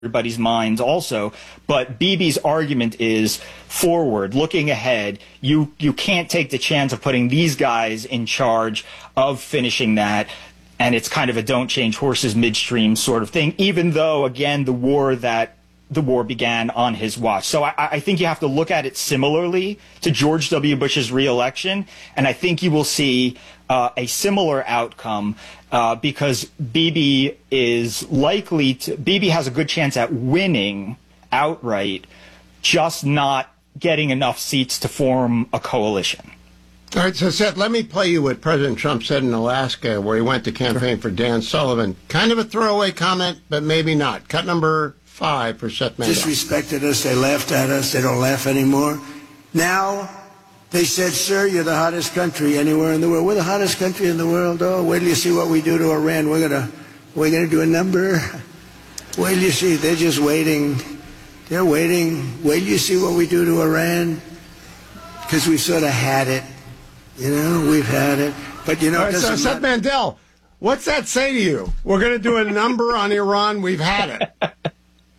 everybody's minds also. But Bibi's argument is forward, looking ahead. You can't take the chance of putting these guys in charge of finishing that. And it's kind of a don't change horses midstream sort of thing, even though, again, the war began on his watch. So I think you have to look at it similarly to George W. Bush's reelection, and I think you will see a similar outcome because Bibi has a good chance at winning outright, just not getting enough seats to form a coalition. All right, so Seth, let me play you what President Trump said in Alaska, where he went to campaign for Dan Sullivan. Kind of a throwaway comment, but maybe not. Cut number 5 for Seth Mandel. Disrespected us. They laughed at us. They don't laugh anymore. Now they said, sir, you're the hottest country anywhere in the world. We're the hottest country in the world. Oh, wait till you see what we do to Iran. We're gonna do a number. Wait till you see. They're just waiting. They're waiting. Wait till you see what we do to Iran. Because we sort of had it. We've had it. But, right, so Seth Mandel, what's that say to you? We're going to do a number on Iran. We've had it.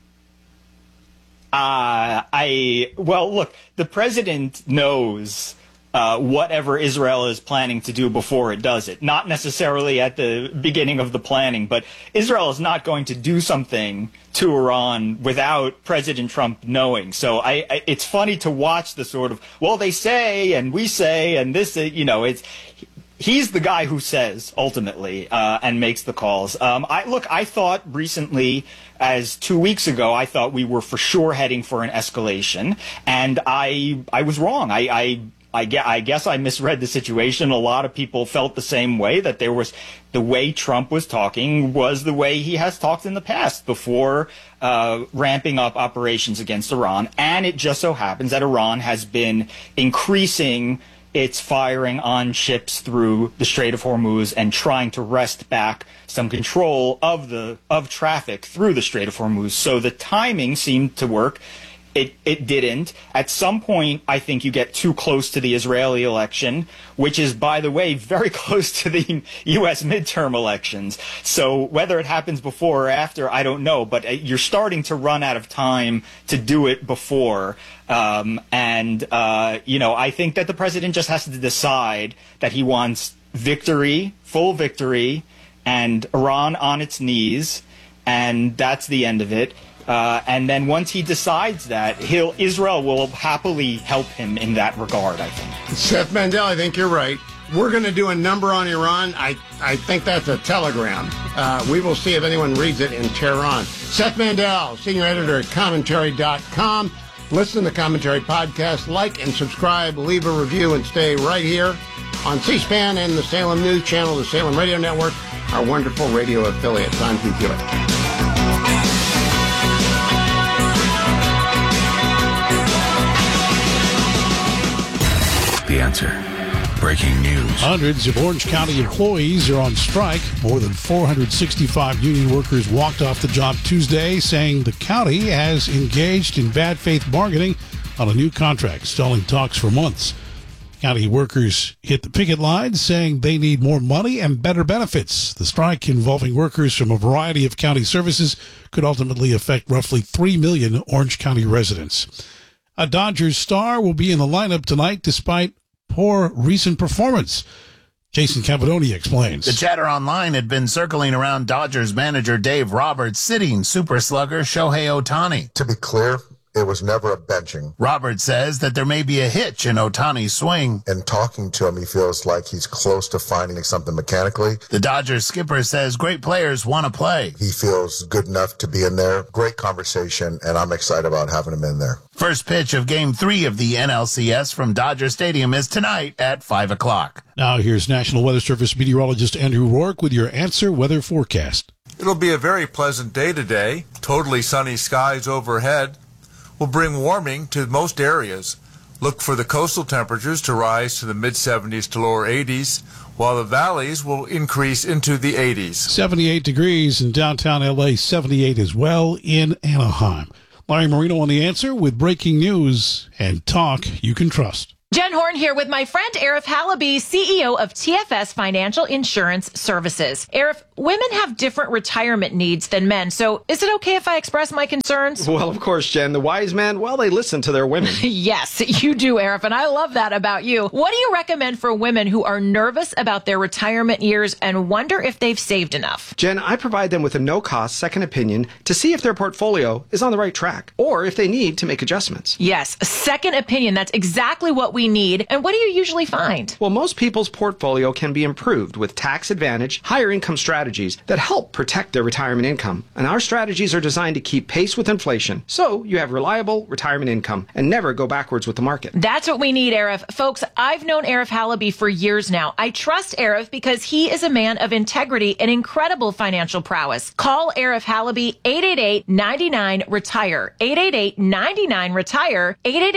Well, look, the president knows whatever Israel is planning to do before it does it. Not necessarily at the beginning of the planning, but Israel is not going to do something to Iran without President Trump knowing. So it's funny to watch the sort of, well, they say and we say and this, he's the guy who says ultimately and makes the calls. I thought recently, as 2 weeks ago, I thought we were for sure heading for an escalation, and I was wrong. I guess I misread the situation. A lot of people felt the same way, that the way Trump was talking was the way he has talked in the past before ramping up operations against Iran. And it just so happens that Iran has been increasing its firing on ships through the Strait of Hormuz and trying to wrest back some control of traffic through the Strait of Hormuz. So the timing seemed to work. It didn't. At some point, I think you get too close to the Israeli election, which is, by the way, very close to the U.S. midterm elections. So whether it happens before or after, I don't know. But you're starting to run out of time to do it before. I think that the president just has to decide that he wants victory, full victory, and Iran on its knees, and that's the end of it. And then once he decides that, Israel will happily help him in that regard, I think. Seth Mandel, I think you're right. We're going to do a number on Iran. I think that's a telegram. We will see if anyone reads it in Tehran. Seth Mandel, senior editor at commentary.com. Listen to the Commentary Podcast, like and subscribe, leave a review, and stay right here on C-SPAN and the Salem News Channel, the Salem Radio Network, our wonderful radio affiliate. I'm Keith Hewitt. The Answer. Breaking news. Hundreds of Orange County employees are on strike. More than 465 union workers walked off the job Tuesday, saying the county has engaged in bad faith bargaining on a new contract, stalling talks for months. County workers hit the picket line, saying they need more money and better benefits. The strike, involving workers from a variety of county services, could ultimately affect roughly 3 million Orange County residents. A Dodgers star will be in the lineup tonight despite poor recent performance. Jason Cavadoni explains. The chatter online had been circling around Dodgers manager Dave Roberts sitting super slugger Shohei Ohtani. To be clear, it was never a benching. Roberts says that there may be a hitch in Ohtani's swing. In talking to him, he feels like he's close to finding something mechanically. The Dodgers skipper says great players want to play. He feels good enough to be in there. Great conversation, and I'm excited about having him in there. First pitch of Game 3 of the NLCS from Dodger Stadium is tonight at 5 o'clock. Now here's National Weather Service meteorologist Andrew Rourke with your Answer Weather Forecast. It'll be a very pleasant day today. Totally sunny skies overhead will bring warming to most areas. Look for the coastal temperatures to rise to the mid-70s to lower 80s, while the valleys will increase into the 80s. 78 degrees in downtown L.A., 78 as well in Anaheim. Larry Marino on The Answer with breaking news and talk you can trust. Jen Horn here with my friend Arif Halaby, CEO of TFS Financial Insurance Services. Arif, women have different retirement needs than men, so is it okay if I express my concerns? Well, of course, Jen. The wise men, well, they listen to their women. Yes, you do, Arif, and I love that about you. What do you recommend for women who are nervous about their retirement years and wonder if they've saved enough? Jen, I provide them with a no-cost second opinion to see if their portfolio is on the right track or if they need to make adjustments. Yes, a second opinion. That's exactly what we need. And what do you usually find? Well, most people's portfolio can be improved with tax advantage, higher income strategies that help protect their retirement income. And our strategies are designed to keep pace with inflation, so you have reliable retirement income and never go backwards with the market. That's what we need, Arif. Folks, I've known Arif Halaby for years now. I trust Arif because he is a man of integrity and incredible financial prowess. Call Arif Halaby, 888-99-RETIRE. 888-99-RETIRE.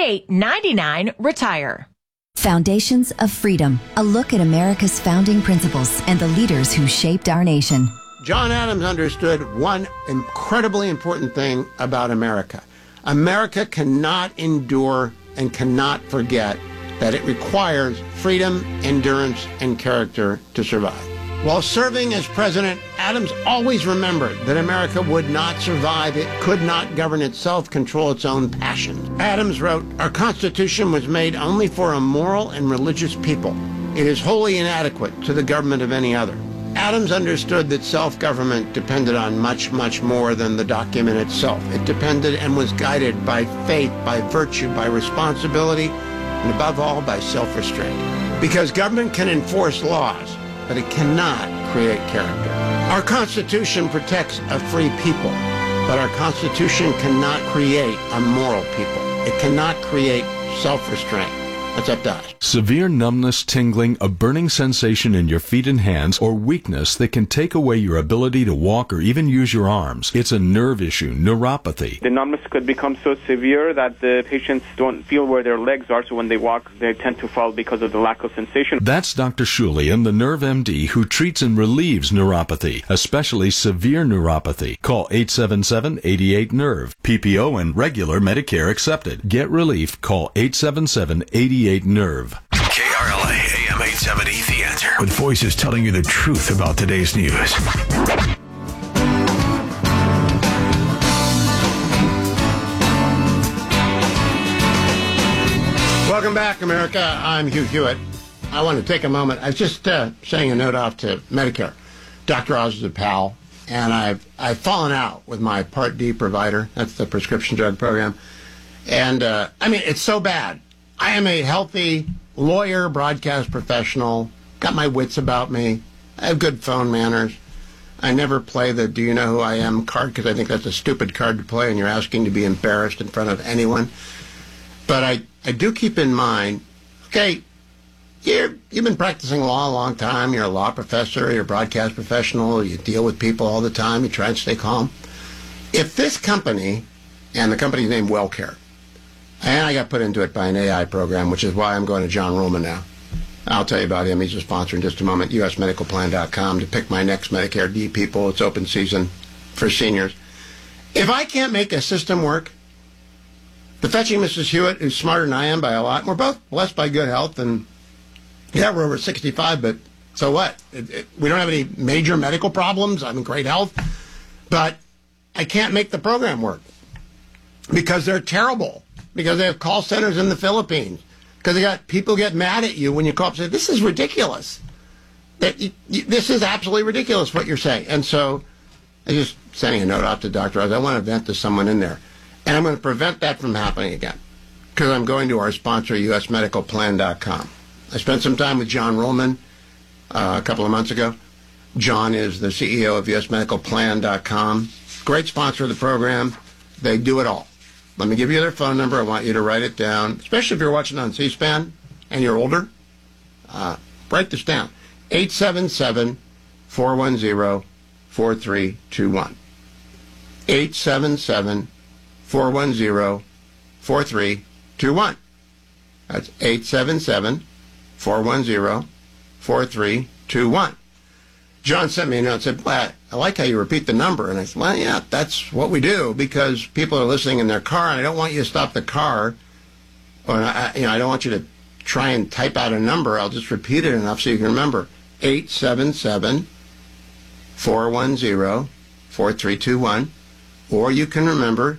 888-99-RETIRE. Foundations of Freedom, a look at America's founding principles and the leaders who shaped our nation. John Adams understood one incredibly important thing about America. America cannot endure and cannot forget that it requires freedom, endurance, and character to survive. While serving as president, Adams always remembered that America would not survive. It could not govern itself, control its own passions. Adams wrote, "Our Constitution was made only for a moral and religious people. It is wholly inadequate to the government of any other." Adams understood that self-government depended on much, much more than the document itself. It depended and was guided by faith, by virtue, by responsibility, and above all, by self-restraint. Because government can enforce laws, but it cannot create character. Our Constitution protects a free people, but our Constitution cannot create a moral people. It cannot create self-restraint. That's up to us. Severe numbness, tingling, a burning sensation in your feet and hands, or weakness that can take away your ability to walk or even use your arms. It's a nerve issue, neuropathy. The numbness could become so severe that the patients don't feel where their legs are, so when they walk, they tend to fall because of the lack of sensation. That's Dr. Shulian, the Nerve MD, who treats and relieves neuropathy, especially severe neuropathy. Call 877-88-NERVE. PPO and regular Medicare accepted. Get relief. Call 877-88-NERVE. KRLA AM 870, The Answer. With voices telling you the truth about today's news. Welcome back, America. I'm Hugh Hewitt. I want to take a moment. I was just sending a note off to Medicare. Dr. Oz is a pal, and I've fallen out with my Part D provider. That's the prescription drug program. And, it's so bad. I am a healthy lawyer, broadcast professional, got my wits about me. I have good phone manners. I never play the do you know who I am card because I think that's a stupid card to play and you're asking to be embarrassed in front of anyone. But I do keep in mind, okay, you've been practicing law a long time. You're a law professor. You're a broadcast professional. You deal with people all the time. You try and stay calm. If this company, and the company's named WellCare, and I got put into it by an AI program, which is why I'm going to John Ruhlman now. I'll tell you about him. He's a sponsor in just a moment. USMedicalPlan.com to pick my next Medicare D people. It's open season for seniors. If I can't make a system work, the fetching Mrs. Hewitt, who's smarter than I am by a lot, and we're both blessed by good health, and yeah, we're over 65, but so what? We don't have any major medical problems. I'm in great health, but I can't make the program work because they're terrible. Because they have call centers in the Philippines. Because they got people get mad at you when you call up and say, this is ridiculous. This is absolutely ridiculous what you're saying. And so I just sending a note off to Dr. Oz. I want to vent to someone in there. And I'm going to prevent that from happening again. Because I'm going to our sponsor, USMedicalPlan.com. I spent some time with John Ruhlman a couple of months ago. John is the CEO of USMedicalPlan.com. Great sponsor of the program. They do it all. Let me give you their phone number. I want you to write it down, especially if you're watching on C-SPAN and you're older. Write this down. 877-410-4321. 877-410-4321. That's 877-410-4321. John sent me a note and said, well, I like how you repeat the number. And I said, well, yeah, that's what we do because people are listening in their car, and I don't want you to stop the car. Or, I don't want you to try and type out a number, I'll just repeat it enough so you can remember. 877-410-4321. Or you can remember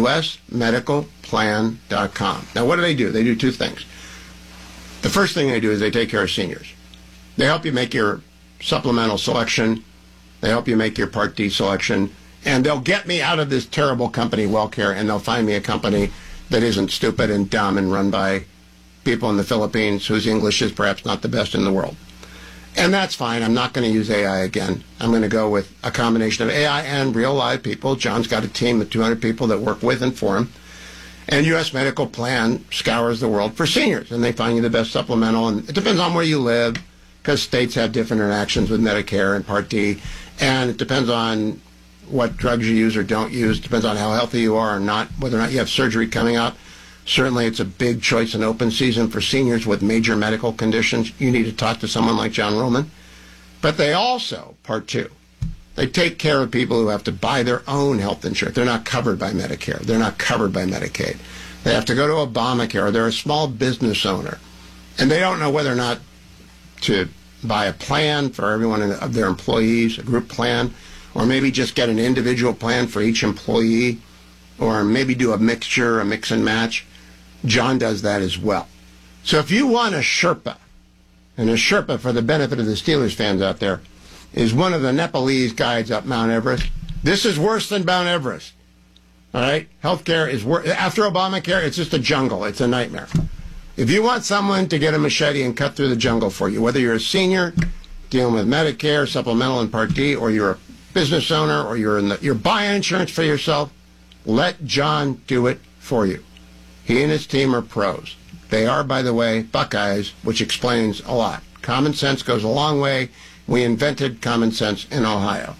usmedicalplan.com. Now, what do? They do two things. The first thing they do is they take care of seniors. They help you make your supplemental selection. They help you make your Part D selection. And they'll get me out of this terrible company, WellCare, and they'll find me a company that isn't stupid and dumb and run by people in the Philippines whose English is perhaps not the best in the world. And that's fine. I'm not going to use AI again. I'm going to go with a combination of AI and real live people. John's got a team of 200 people that work with and for him. And U.S. Medical Plan scours the world for seniors, and they find you the best supplemental. And it depends on where you live, because states have different interactions with Medicare and Part D. And it depends on what drugs you use or don't use. It depends on how healthy you are or not, whether or not you have surgery coming up. Certainly, it's a big choice in open season for seniors with major medical conditions. You need to talk to someone like John Ruhlman. But they also, Part 2, they take care of people who have to buy their own health insurance. They're not covered by Medicare. They're not covered by Medicaid. They have to go to Obamacare, or they're a small business owner, and they don't know whether or not to buy a plan for everyone of their employees, a group plan, or maybe just get an individual plan for each employee, or maybe do a mixture, a mix and match. John does that as well. So if you want a Sherpa, and a Sherpa, for the benefit of the Steelers fans out there, is one of the Nepalese guides up Mount Everest. This is worse than Mount Everest. All right? Healthcare is worse. After Obamacare, it's just a jungle. It's a nightmare. If you want someone to get a machete and cut through the jungle for you, whether you're a senior dealing with Medicare, supplemental, and Part D, or you're a business owner, or you're buying insurance for yourself, let John do it for you. He and his team are pros. They are, by the way, Buckeyes, which explains a lot. Common sense goes a long way. We invented common sense in Ohio.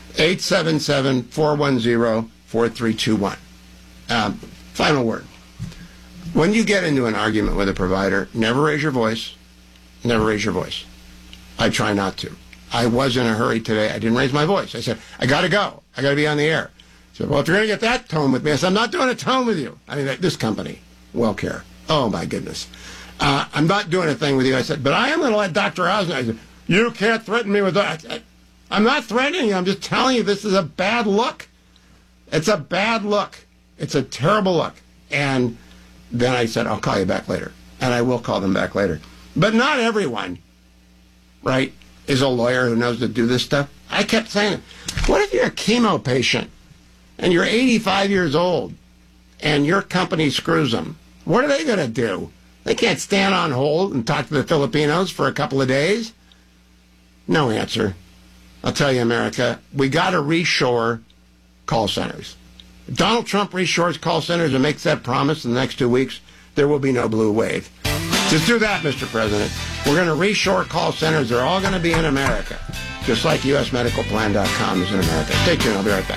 877-410-4321. Final word. When you get into an argument with a provider, never raise your voice. Never raise your voice. I try not to. I was in a hurry today. I didn't raise my voice. I said, I got to go. I got to be on the air. He said, well, if you're going to get that tone with me, I said, I'm not doing a tone with you. I mean, this company, WellCare. Oh, my goodness. I'm not doing a thing with you. I said, but I am going to let Dr. Oz know. I said, you can't threaten me with that. I'm not threatening you. I'm just telling you this is a bad look. It's a bad look. It's a terrible look. And then I said, I'll call you back later. And I will call them back later. But not everyone, right, is a lawyer who knows to do this stuff. I kept saying, what if you're a chemo patient and you're 85 years old and your company screws them? What are they going to do? They can't stand on hold and talk to the Filipinos for a couple of days? No answer. I'll tell you, America, we got to reshore call centers. If Donald Trump reshores call centers and makes that promise in the next 2 weeks, there will be no blue wave. Just do that, Mr. President. We're going to reshore call centers. They're all going to be in America, just like usmedicalplan.com is in America. Stay tuned. I'll be right back.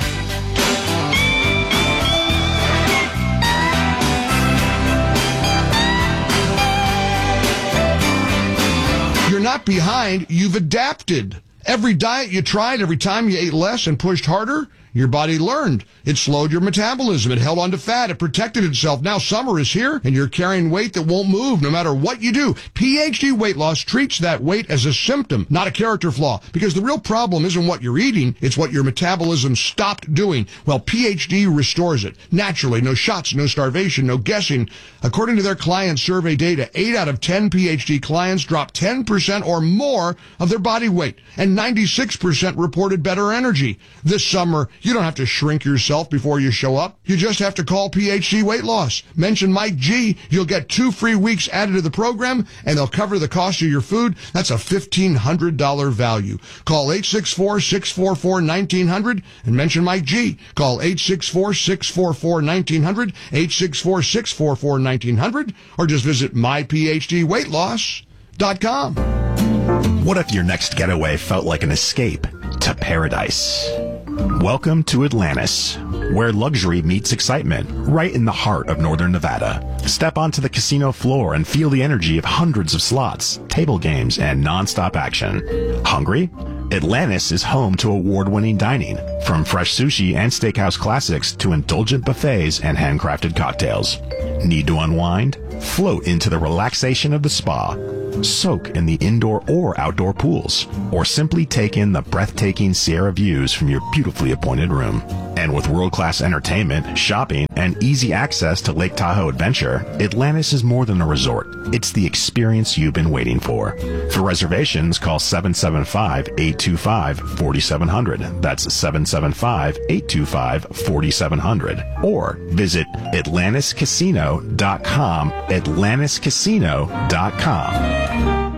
You're not behind, you've adapted. Every diet you tried, every time you ate less and pushed harder, your body learned. It slowed your metabolism. It held on to fat. It protected itself. Now summer is here, and you're carrying weight that won't move no matter what you do. PhD Weight Loss treats that weight as a symptom, not a character flaw, because the real problem isn't what you're eating, it's what your metabolism stopped doing. Well, PhD restores it. Naturally, no shots, no starvation, no guessing. According to their client survey data, 8 out of 10 PhD clients dropped 10% or more of their body weight, and 96% reported better energy. This summer, you don't have to shrink yourself before you show up. You just have to call PhD Weight Loss. Mention Mike G. You'll get 2 free weeks added to the program, and they'll cover the cost of your food. That's a $1,500 value. Call 864-644-1900 and mention Mike G. Call 864-644-1900, 864-644-1900, or just visit myphdweightloss.com. What if your next getaway felt like an escape to paradise? Welcome to Atlantis, where luxury meets excitement, right in the heart of northern Nevada. Step onto the casino floor and feel the energy of hundreds of slots, table games, and non-stop action. Hungry? Atlantis is home to award-winning dining, from fresh sushi and steakhouse classics to indulgent buffets and handcrafted cocktails. Need to unwind? Float into the relaxation of the spa. Soak in the indoor or outdoor pools, or simply take in the breathtaking Sierra views from your beautifully appointed room. And with world-class entertainment, shopping, and easy access to Lake Tahoe Adventure, Atlantis is more than a resort. It's the experience you've been waiting for. For reservations, call 775-825-4700. That's 775-825-4700. Or visit AtlantisCasino.com, AtlantisCasino.com.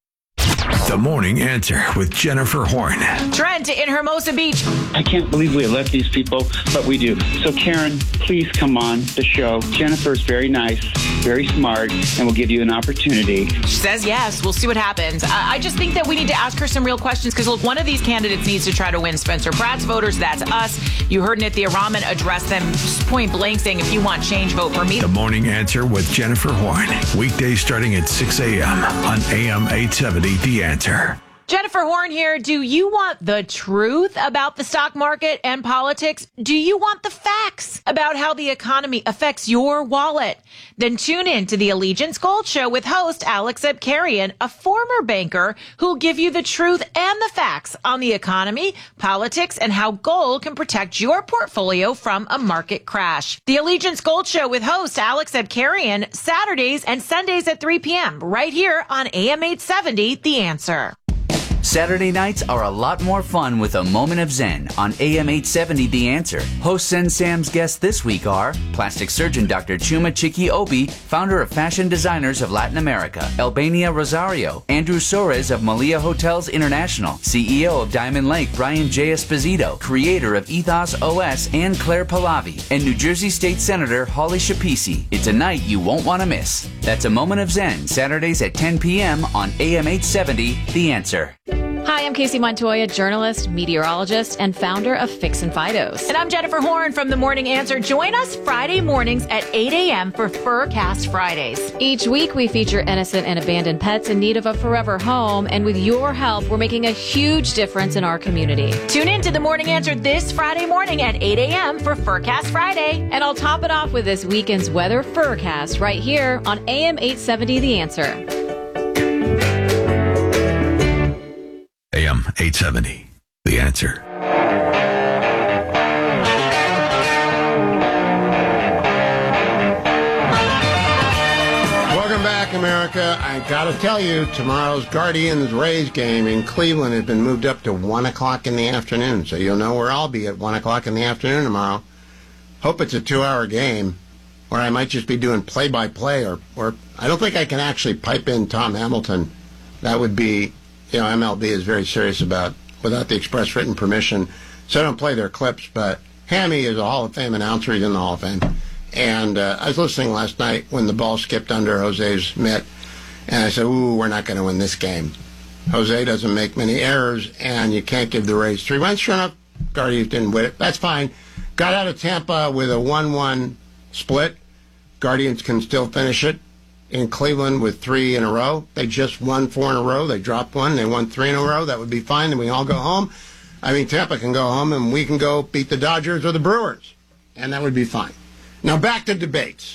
The Morning Answer with Jennifer Horn. Trent in Hermosa Beach. I can't believe we let these people, but we do. So, Karen, please come on the show. Jennifer's very nice, very smart, and we'll give you an opportunity. She says yes. We'll see what happens. I just think that we need to ask her some real questions because one of these candidates needs to try to win Spencer Pratt's voters. That's us. You heard Nithya Raman address them point blank saying, if you want change, vote for me. The Morning Answer with Jennifer Horn. Weekdays starting at 6 a.m. on AM 870 The Answer. Jennifer Horn here. Do you want the truth about the stock market and politics? Do you want the facts about how the economy affects your wallet? Then tune in to the Allegiance Gold Show with host Alex Abkarian, a former banker who'll give you the truth and the facts on the economy, politics, and how gold can protect your portfolio from a market crash. The Allegiance Gold Show with host Alex Abkarian, Saturdays and Sundays at 3 p.m. right here on AM 870, The Answer. Saturday nights are a lot more fun with a moment of Zen on AM 870 The Answer. Host Zen Sam's guests this week are plastic surgeon Dr. Chuma Chiki Obi, founder of Fashion Designers of Latin America, Albania Rosario, Andrew Soares of Malia Hotels International, CEO of Diamond Lake Brian J. Esposito, creator of Ethos OS, and Claire Pallavi, and New Jersey State Senator Holly Shapisi. It's a night you won't want to miss. That's a moment of Zen, Saturdays at 10 p.m. on AM 870 The Answer. Hi, I'm Casey Montoya, journalist, meteorologist, and founder of Fix and Fidos. And I'm Jennifer Horn from The Morning Answer. Join us Friday mornings at 8 a.m. for Furcast Fridays. Each week, we feature innocent and abandoned pets in need of a forever home. And with your help, we're making a huge difference in our community. Tune in to The Morning Answer this Friday morning at 8 a.m. for Furcast Friday. And I'll top it off with this weekend's weather Furcast right here on AM 870 The Answer. AM 870, The Answer. Welcome back, America. I got to tell you, tomorrow's Guardians-Rays game in Cleveland has been moved up to 1 o'clock in the afternoon, so you'll know where I'll be at 1 o'clock in the afternoon tomorrow. Hope it's a 2-hour game, or I might just be doing play-by-play, or I don't think I can actually pipe in Tom Hamilton. That would be... MLB is very serious about without the express written permission, so I don't play their clips, but Hammy is a Hall of Fame announcer. He's in the Hall of Fame. And I was listening last night when the ball skipped under Jose's mitt, and I said, ooh, we're not going to win this game. Jose doesn't make many errors, and you can't give the Rays 3 runs. Sure enough, Guardians didn't win it. That's fine. Got out of Tampa with a 1-1 split. Guardians can still finish it. In Cleveland with 3 in a row. They just won 4 in a row. They dropped 1. They won 3 in a row. That would be fine. Then we all go home. I mean, Tampa can go home, and we can go beat the Dodgers or the Brewers. And that would be fine. Now, back to debates.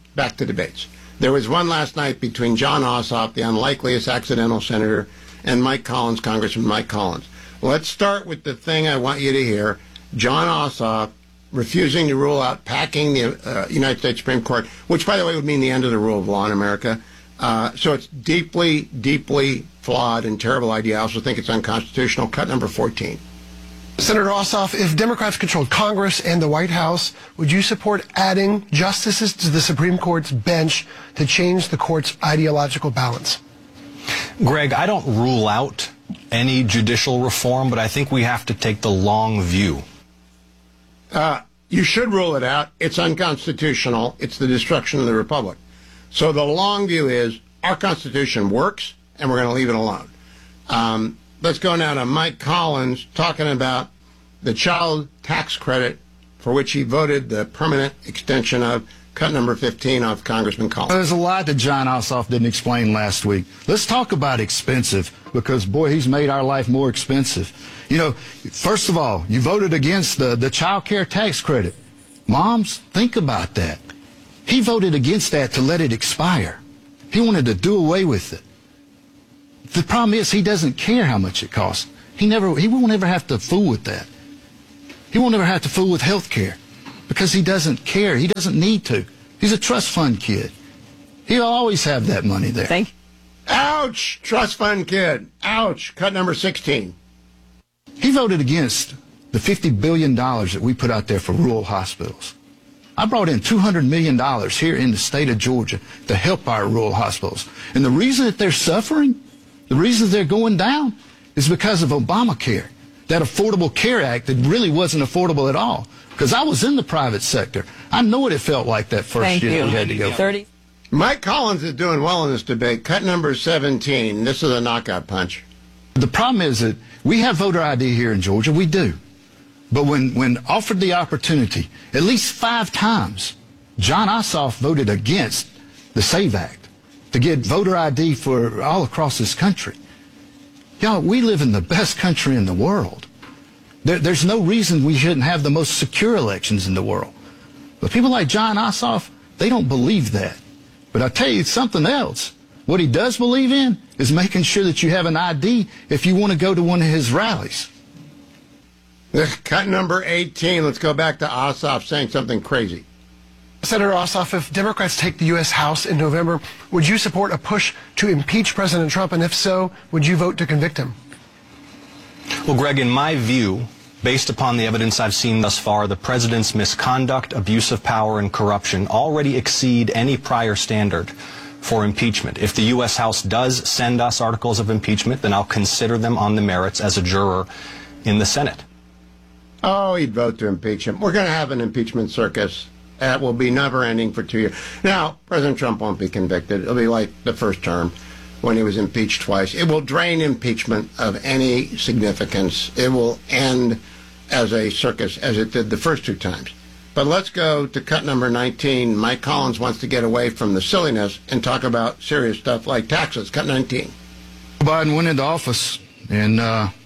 There was one last night between John Ossoff, the unlikeliest accidental senator, and Mike Collins, Congressman Mike Collins. Let's start with the thing I want you to hear. John Ossoff refusing to rule out packing the United States Supreme Court, which, by the way, would mean the end of the rule of law in America. So it's deeply, deeply flawed and terrible idea. I also think it's unconstitutional. Cut number 14. Senator Ossoff, if Democrats controlled Congress and the White House, would you support adding justices to the Supreme Court's bench to change the court's ideological balance? Greg, I don't rule out any judicial reform, but I think we have to take the long view. You should rule it out. It's unconstitutional. It's the destruction of the republic. So the long view is our Constitution works, and we're going to leave it alone. Let's go now to Mike Collins talking about the child tax credit for which he voted the permanent extension of Cut number 15 off Congressman Collins. There's a lot that John Ossoff didn't explain last week. Let's talk about expensive, because, boy, he's made our life more expensive. You know, first of all, you voted against the child care tax credit. Moms, think about that. He voted against that to let it expire. He wanted to do away with it. The problem is he doesn't care how much it costs. He won't ever have to fool with that. He won't ever have to fool with health care because he doesn't care. He doesn't need to. He's a trust fund kid. He'll always have that money there. Thank you. Ouch! Trust fund kid. Ouch! Cut number 16. He voted against the $50 billion that we put out there for rural hospitals. I brought in $200 million here in the state of Georgia to help our rural hospitals. And the reason that they're suffering, the reason they're going down, is because of Obamacare, that Affordable Care Act that really wasn't affordable at all. Because I was in the private sector. I know what it felt like that first year we had to go. 30. Mike Collins is doing well in this debate. Cut number 17. This is a knockout punch. The problem is that we have voter ID here in Georgia. We do. But when offered the opportunity, at least 5 times, John Ossoff voted against the SAVE Act to get voter ID for all across this country. Y'all, we live in the best country in the world. There's no reason we shouldn't have the most secure elections in the world. But people like John Ossoff, they don't believe that. But I'll tell you something else. What he does believe in is making sure that you have an ID if you want to go to one of his rallies. Cut number 18. Let's go back to Ossoff saying something crazy. Senator Ossoff, if Democrats take the U.S. House in November, would you support a push to impeach President Trump? And if so, would you vote to convict him? Well, Greg, in my view, based upon the evidence I've seen thus far, the president's misconduct, abuse of power, and corruption already exceed any prior standard for impeachment. If the U.S. House does send us articles of impeachment, then I'll consider them on the merits as a juror in the Senate. Oh, he'd vote to impeach him. We're going to have an impeachment circus that will be never-ending for 2 years. Now, President Trump won't be convicted. It'll be like the first term when he was impeached twice. It will drain impeachment of any significance. It will end as a circus, as it did the first 2 times. But let's go to cut number 19. Mike Collins wants to get away from the silliness and talk about serious stuff like taxes. Cut 19. Biden went into office, and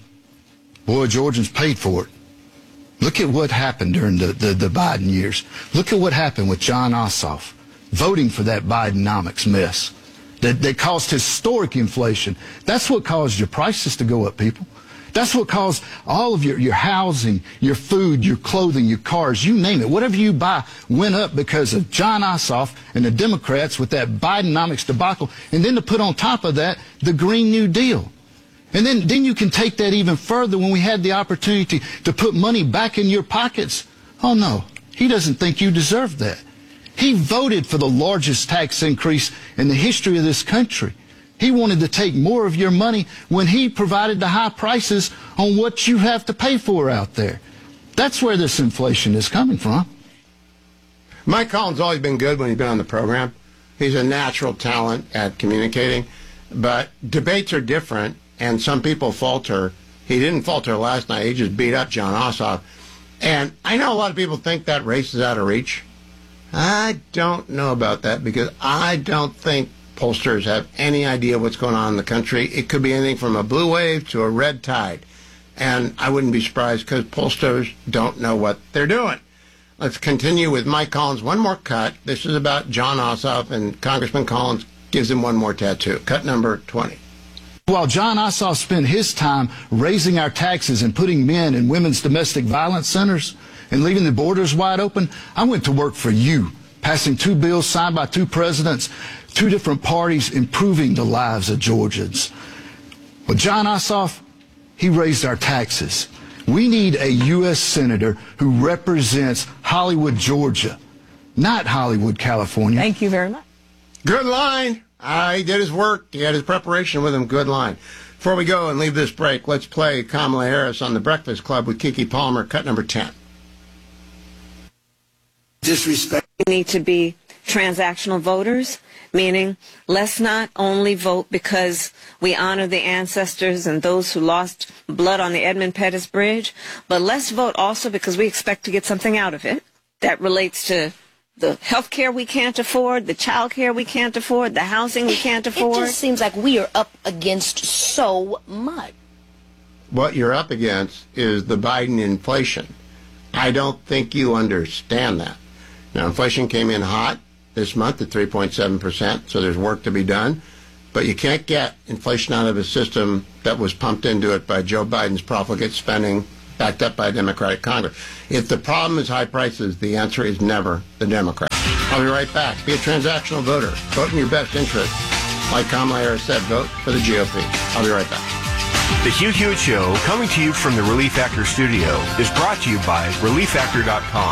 boy, Georgians paid for it. Look at what happened during the Biden years. Look at what happened with John Ossoff voting for that Bidenomics mess that caused historic inflation. That's what caused your prices to go up, people. That's what caused all of your housing, your food, your clothing, your cars, you name it. Whatever you buy went up because of John Ossoff and the Democrats with that Bidenomics debacle. And then to put on top of that, the Green New Deal. And then you can take that even further when we had the opportunity to put money back in your pockets. Oh, no, he doesn't think you deserve that. He voted for the largest tax increase in the history of this country. He wanted to take more of your money when he provided the high prices on what you have to pay for out there. That's where this inflation is coming from. Mike Collins has always been good when he's been on the program. He's a natural talent at communicating. But debates are different, and some people falter. He didn't falter last night. He just beat up John Ossoff. And I know a lot of people think that race is out of reach. I don't know about that because I don't think pollsters have any idea what's going on in the country. It could be anything from a blue wave to a red tide. And I wouldn't be surprised because pollsters don't know what they're doing. Let's continue with Mike Collins. One more cut. This is about John Ossoff, and Congressman Collins gives him one more tattoo. Cut number 20. While John Ossoff spent his time raising our taxes and putting men and women's domestic violence centers and leaving the borders wide open, I went to work for you, passing 2 bills signed by 2 presidents, 2 different parties, improving the lives of Georgians. But John Ossoff, he raised our taxes. We need a U.S. senator who represents Hollywood, Georgia, not Hollywood, California. Thank you very much. Good line. He did his work. He had his preparation with him. Good line. Before we go and leave this break, let's play Kamala Harris on The Breakfast Club with Kiki Palmer, cut number 10. Disrespect. We need to be transactional voters, meaning let's not only vote because we honor the ancestors and those who lost blood on the Edmund Pettus Bridge, but let's vote also because we expect to get something out of it that relates to the health care we can't afford, the child care we can't afford, the housing we can't afford. It just seems like we are up against so much. What you're up against is the Biden inflation. I don't think you understand that. Now, inflation came in hot this month at 3.7%, so there's work to be done. But you can't get inflation out of a system that was pumped into it by Joe Biden's profligate spending, backed up by a Democratic Congress. If the problem is high prices, the answer is never the Democrats. I'll be right back. Be a transactional voter. Vote in your best interest. Like Kamala Harris said, vote for the GOP. I'll be right back. The Hugh Hewitt Show, coming to you from the Relief Factor studio, is brought to you by ReliefFactor.com.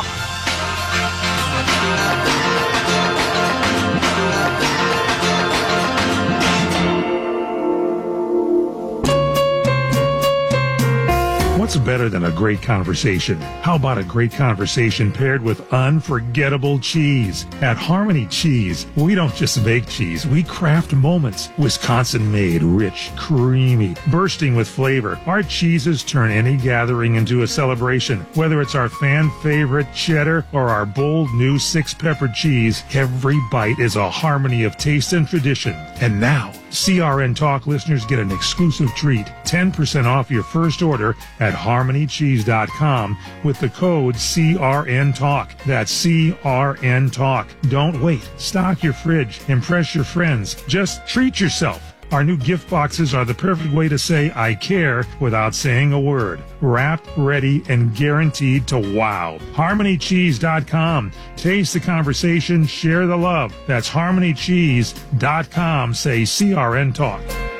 What's better than a great conversation? How about a great conversation paired with unforgettable cheese? At Harmony Cheese, we don't just make cheese, we craft moments. Wisconsin-made, rich, creamy, bursting with flavor. Our cheeses turn any gathering into a celebration. Whether it's our fan-favorite cheddar or our bold new 6-pepper cheese, every bite is a harmony of taste and tradition. And now, CRN Talk listeners get an exclusive treat, 10% off your first order at HarmonyCheese.com with the code CRN Talk. That's CRN Talk. Don't wait. Stock your fridge. Impress your friends. Just treat yourself. Our new gift boxes are the perfect way to say I care without saying a word. Wrapped, ready, and guaranteed to wow. HarmonyCheese.com. Taste the conversation, share the love. That's HarmonyCheese.com. Say CRN Talk.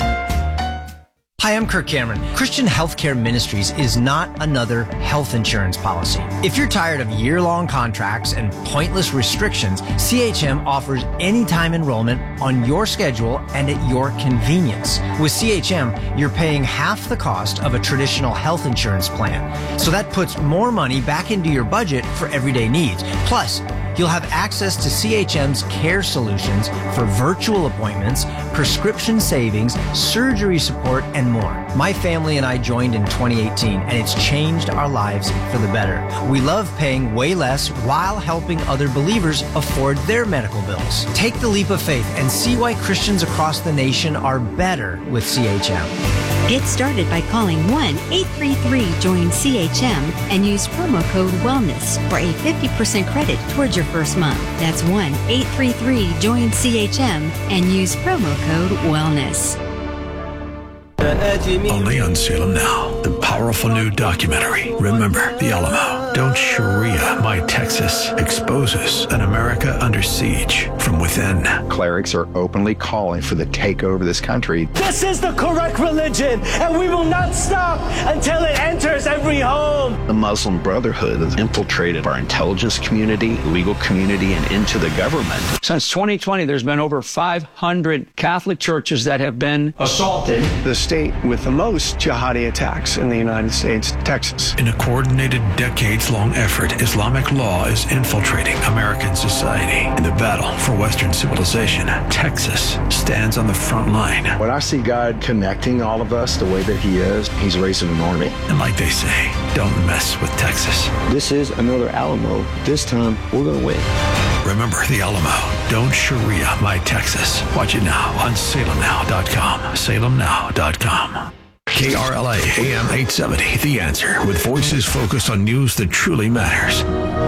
Hi, I'm Kirk Cameron. Christian Healthcare Ministries is not another health insurance policy. If you're tired of year-long contracts and pointless restrictions, CHM offers anytime enrollment on your schedule and at your convenience. With CHM, you're paying half the cost of a traditional health insurance plan. So that puts more money back into your budget for everyday needs. Plus, you'll have access to CHM's care solutions for virtual appointments, prescription savings, surgery support, and more. My family and I joined in 2018, and it's changed our lives for the better. We love paying way less while helping other believers afford their medical bills. Take the leap of faith and see why Christians across the nation are better with CHM. Get started by calling 1-833-JOIN-CHM and use promo code WELLNESS for a 50% credit towards your first month. That's 1-833-JOIN-CHM and use promo code WELLNESS. Only on Salem Now, the powerful new documentary, Remember the Alamo. Don't Sharia My Texas exposes an America under siege from within. Clerics are openly calling for the takeover of this country. This is the correct religion, and we will not stop until it enters every home. The Muslim Brotherhood has infiltrated our intelligence community, legal community, and into the government. Since 2020, there's been over 500 Catholic churches that have been assaulted. The state with the most jihadi attacks in the United States, Texas. In a coordinated, decades-long effort, Islamic law is infiltrating American society. In the battle for Western civilization, Texas stands on the front line. When I see God connecting all of us the way that He is, He's raising an army. And like they say, don't mess with Texas. This is another Alamo. This time, we're going to win. Remember the Alamo. Don't Sharia My Texas. Watch it now on SalemNow.com. SalemNow.com. KRLA AM 870, The Answer, with voices focused on news that truly matters.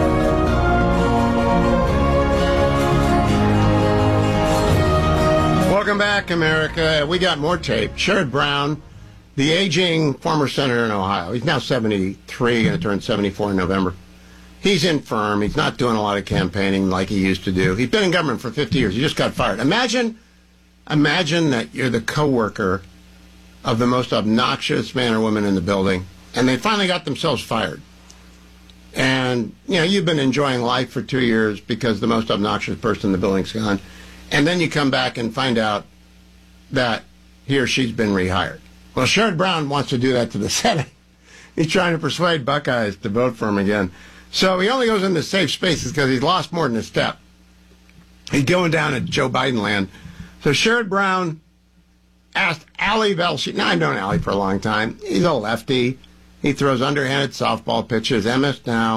Welcome back, America. We got more tape. Sherrod Brown, the aging former senator in Ohio. He's now 73, going to turn 74 in November. He's infirm. He's not doing a lot of campaigning like he used to do. He's been in government for 50 years. He just got fired. Imagine that you're the coworker of the most obnoxious man or woman in the building, and they finally got themselves fired. And, you've been enjoying life for 2 years because the most obnoxious person in the building's gone. And then you come back and find out that he or she's been rehired. Well, Sherrod Brown wants to do that to the Senate. He's trying to persuade Buckeyes to vote for him again. So he only goes into safe spaces because he's lost more than a step. He's going down at Joe Biden land. So Sherrod Brown asked Ali Velshi. Now, I've known Ali for a long time. He's a lefty. He throws underhanded softball pitches. MS now.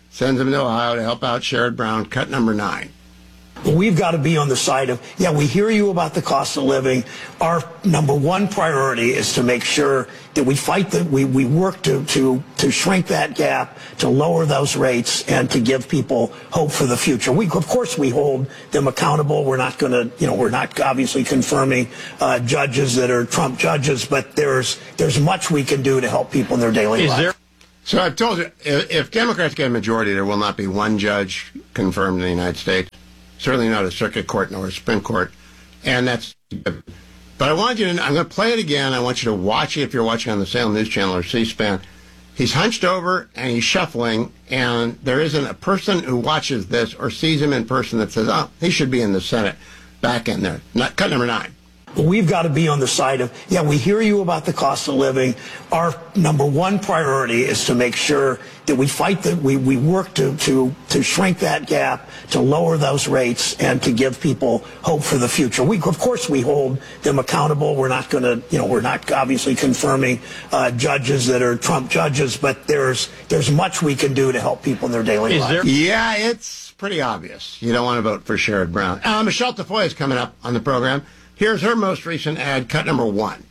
sends him to Ohio to help out Sherrod Brown. Cut number 9. We've got to be on the side of, we hear you about the cost of living. Our number one priority is to make sure that we fight we work to shrink that gap, to lower those rates, and to give people hope for the future. Of course, we hold them accountable. We're not going to, we're not obviously confirming judges that are Trump judges, but there's much we can do to help people in their daily life. So I've told you, if Democrats get a majority, there will not be one judge confirmed in the United States. Certainly not a circuit court nor a Supreme Court. And that's good. But I want you to, I'm going to play it again. I want you to watch it if you're watching on the Salem News Channel or C-SPAN. He's hunched over and he's shuffling, and there isn't a person who watches this or sees him in person that says, oh, he should be in the Senate back in there. Cut number 9. We've got to be on the side of, we hear you about the cost of living. Our number one priority is to make sure that we fight we work to shrink that gap, to lower those rates, and to give people hope for the future. Of course, we hold them accountable. We're not going to, we're not obviously confirming judges that are Trump judges, but there's much we can do to help people in their daily life. Yeah, it's pretty obvious. You don't want to vote for Sherrod Brown. Michelle Tafoya is coming up on the program. Here's her most recent ad, cut number 1.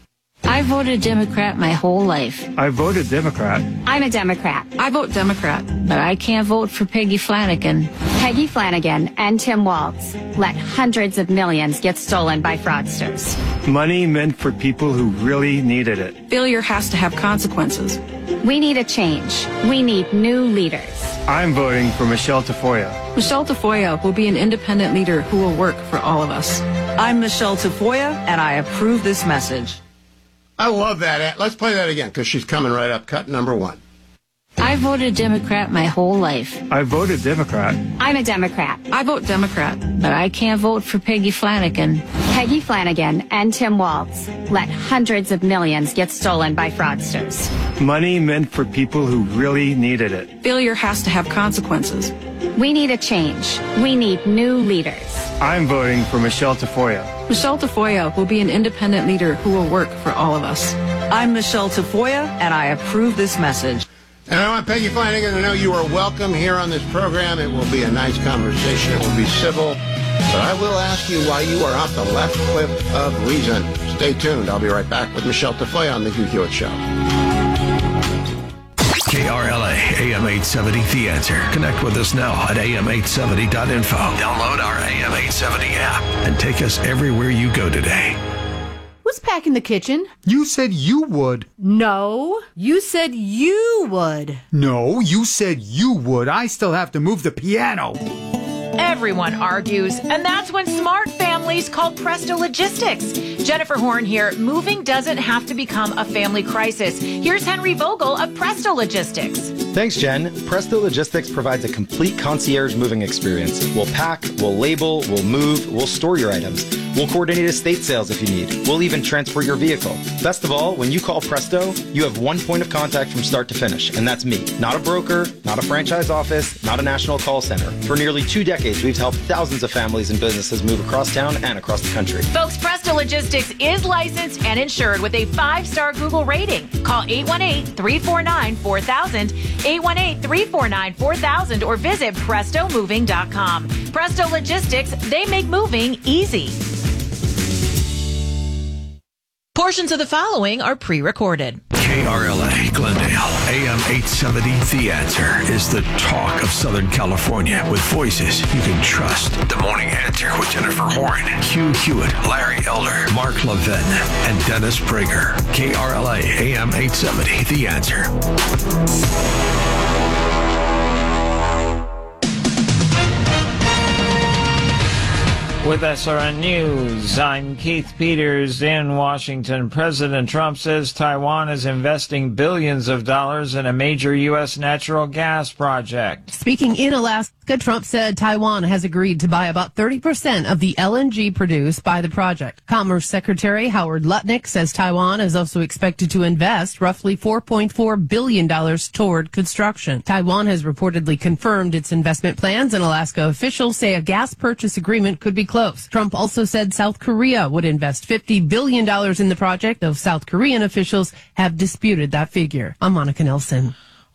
I voted Democrat my whole life. I voted Democrat. I'm a Democrat. I vote Democrat. But I can't vote for Peggy Flanagan. Peggy Flanagan and Tim Walz let hundreds of millions get stolen by fraudsters. Money meant for people who really needed it. Failure has to have consequences. We need a change. We need new leaders. I'm voting for Michelle Tafoya. Michelle Tafoya will be an independent leader who will work for all of us. I'm Michelle Tafoya, and I approve this message. I love that. Let's play that again, because she's coming right up. Cut number 1. I voted Democrat my whole life. I voted Democrat. I'm a Democrat. I vote Democrat. But I can't vote for Peggy Flanagan. Peggy Flanagan and Tim Walz let hundreds of millions get stolen by fraudsters. Money meant for people who really needed it. Failure has to have consequences. We need a change. We need new leaders. I'm voting for Michelle Tafoya. Michelle Tafoya will be an independent leader who will work for all of us. I'm Michelle Tafoya, and I approve this message. And I want Peggy Flanagan to know you are welcome here on this program. It will be a nice conversation. It will be civil. But I will ask you why you are off the left cliff of reason. Stay tuned. I'll be right back with Michelle Tafoya on The Hugh Hewitt Show. KRLA AM 870 The Answer. Connect with us now at am870.info. Download our AM 870 app and take us everywhere you go today. Who's packing the kitchen? You said you would. No, you said you would. No, you said you would. I still have to move the piano. Everyone argues, and that's when smart families call Presto Logistics. Jennifer Horn here. Moving doesn't have to become a family crisis. Here's Henry Vogel of Presto Logistics. Thanks, Jen. Presto Logistics provides a complete concierge moving experience. We'll pack, we'll label, we'll move, we'll store your items. We'll coordinate estate sales if you need. We'll even transport your vehicle. Best of all, when you call Presto, you have one point of contact from start to finish, and that's me. Not a broker, not a franchise office, not a national call center. For nearly 2 decades, we've helped thousands of families and businesses move across town and across the country. Folks, Presto Logistics is licensed and insured with a 5-star Google rating. Call 818-349-4000, 818-349-4000, or visit PrestoMoving.com. Presto Logistics, they make moving easy. Portions of the following are pre-recorded. KRLA Glendale, AM 870 The Answer is the talk of Southern California with voices you can trust. The Morning Answer with Jennifer Horn, Hugh Hewitt, Larry Elder, Mark Levin, and Dennis Prager. KRLA AM 870 The Answer. With SRN News, I'm Keith Peters in Washington. President Trump says Taiwan is investing billions of dollars in a major U.S. natural gas project. Speaking in Alaska, Trump said Taiwan has agreed to buy about 30% of the LNG produced by the project. Commerce Secretary Howard Lutnick says Taiwan is also expected to invest roughly $4.4 billion toward construction. Taiwan has reportedly confirmed its investment plans, and Alaska officials say a gas purchase agreement could be close. Trump also said South Korea would invest $50 billion in the project, though South Korean officials have disputed that figure. I'm Monica Nelson.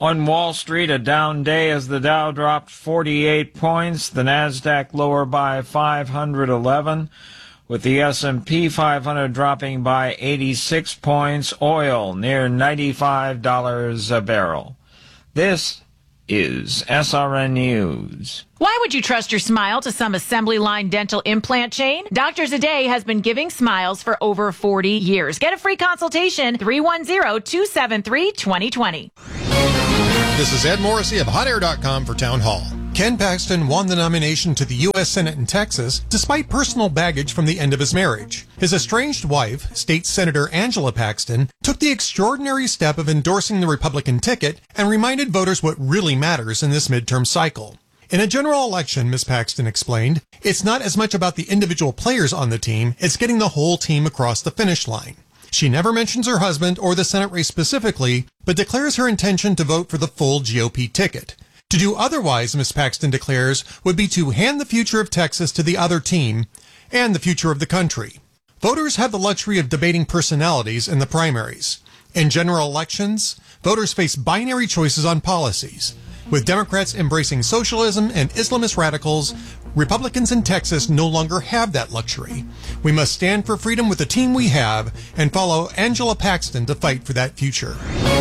On Wall Street, a down day as the Dow dropped 48 points, the Nasdaq lower by 511, with the S&P 500 dropping by 86 points, oil near $95 a barrel. This is SRN News. Why would you trust your smile to some assembly line dental implant chain? Doctors A Day has been giving smiles for over 40 years. Get a free consultation, 310-273-2020. This is Ed Morrissey of HotAir.com for Town Hall. Ken Paxton won the nomination to the U.S. Senate in Texas despite personal baggage from the end of his marriage. His estranged wife, State Senator Angela Paxton, took the extraordinary step of endorsing the Republican ticket and reminded voters what really matters in this midterm cycle. In a general election, Ms. Paxton explained, it's not as much about the individual players on the team, it's getting the whole team across the finish line. She never mentions her husband or the Senate race specifically, but declares her intention to vote for the full GOP ticket. To do otherwise, Ms. Paxton declares, would be to hand the future of Texas to the other team and the future of the country. Voters have the luxury of debating personalities in the primaries. In general elections, voters face binary choices on policies. With Democrats embracing socialism and Islamist radicals, Republicans in Texas no longer have that luxury. We must stand for freedom with the team we have and follow Angela Paxton to fight for that future.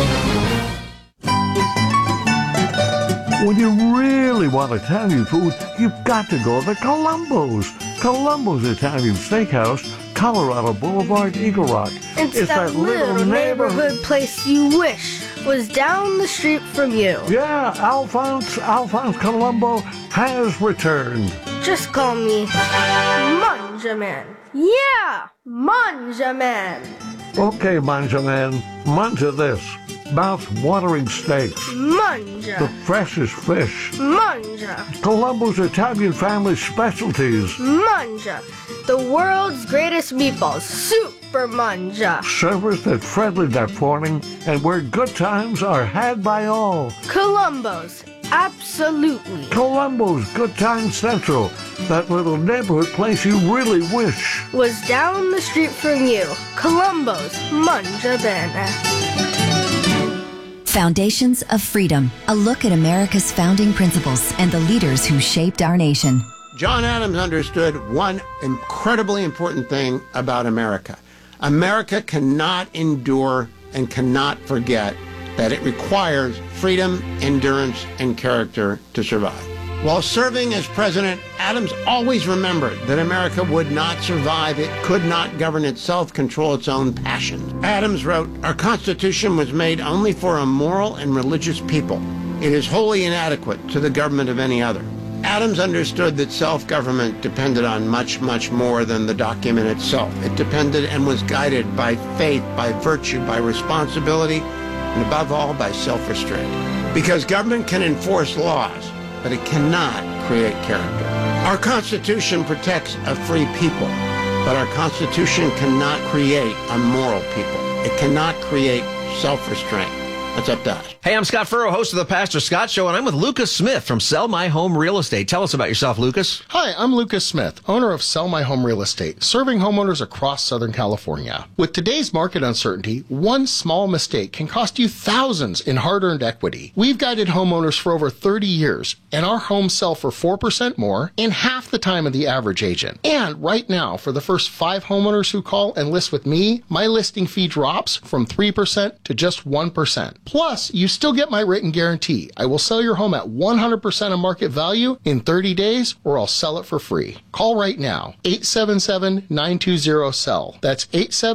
When you really want Italian food, you've got to go to Columbo's. Columbo's Italian Steakhouse, Colorado Boulevard, Eagle Rock. It's that little neighborhood place you wish was down the street from you. Yeah, Alphonse Columbo has returned. Just call me Manjaman. Yeah, Manjaman. Okay, Manjaman, manja this. Mouth-watering steaks. Manja. The freshest fish. Manja. Columbo's Italian family specialties. Manja. The world's greatest meatballs. Super Manja. Service that's friendly that morning and where good times are had by all. Columbo's. Absolutely. Columbo's Good Time Central. That little neighborhood place you really wish was down the street from you. Columbo's Manja Bene. Foundations of Freedom, a look at America's founding principles and the leaders who shaped our nation. John Adams understood one incredibly important thing about America. America cannot endure and cannot forget that it requires freedom, endurance, and character to survive. While serving as president, Adams always remembered that America would not survive. It could not govern itself, control its own passions. Adams wrote, "Our Constitution was made only for a moral and religious people. It is wholly inadequate to the government of any other." Adams understood that self-government depended on much, much more than the document itself. It depended and was guided by faith, by virtue, by responsibility, and above all, by self-restraint. Because government can enforce laws, but it cannot create character. Our Constitution protects a free people, but our Constitution cannot create a moral people. It cannot create self-restraint. That's up to us. Hey, I'm Scott Furrow, host of the Pastor Scott Show, and I'm with Lucas Smith from Sell My Home Real Estate. Tell us about yourself, Lucas. Hi, I'm Lucas Smith, owner of Sell My Home Real Estate, serving homeowners across Southern California. With today's market uncertainty, one small mistake can cost you thousands in hard-earned equity. We've guided homeowners for over 30 years, and our homes sell for 4% more in half the time of the average agent. And right now, for the first 5 homeowners who call and list with me, my listing fee drops from 3% to just 1%. Plus, you still get my written guarantee. I will sell your home at 100% of market value in 30 days, or I'll sell it for free. Call right now, 877-920-SELL. That's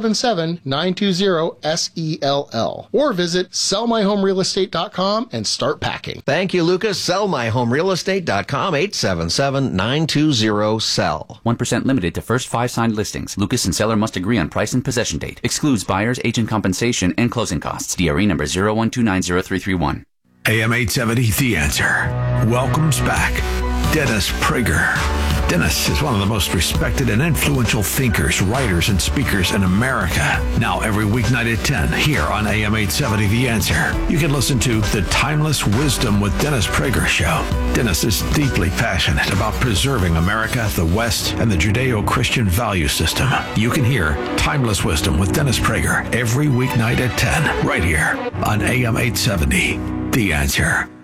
877-920-SELL. Or visit sellmyhomerealestate.com and start packing. Thank you, Lucas. Sellmyhomerealestate.com, 877-920-SELL. 1% limited to first 5 signed listings. Lucas and seller must agree on price and possession date. Excludes buyer's agent compensation and closing costs. DRE number 012903331. AM 870, The Answer, welcomes back Dennis Prager. Dennis is one of the most respected and influential thinkers, writers, and speakers in America. Now every weeknight at 10 here on AM 870, The Answer. You can listen to The Timeless Wisdom with Dennis Prager show. Dennis is deeply passionate about preserving America, the West, and the Judeo-Christian value system. You can hear Timeless Wisdom with Dennis Prager every weeknight at 10 right here on AM 870, The Answer.